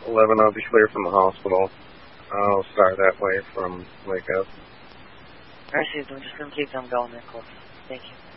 11, I'll be clear from the hospital. I'll start that way from Wake Up. Alright, Susan, we're just going to keep them going there, close. Thank you.